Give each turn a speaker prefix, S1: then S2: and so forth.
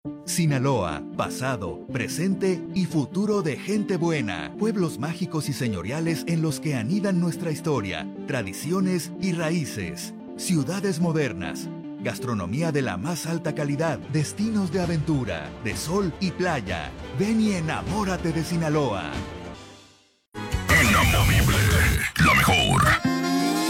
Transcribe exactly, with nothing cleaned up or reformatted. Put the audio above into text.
S1: Sinaloa, pasado, presente y futuro de gente buena. Pueblos mágicos y señoriales en los que anidan nuestra historia, tradiciones y raíces. Ciudades modernas, gastronomía de la más alta calidad, destinos de aventura, de sol y playa. Ven y enamórate de Sinaloa.
S2: Inamovible, la mejor.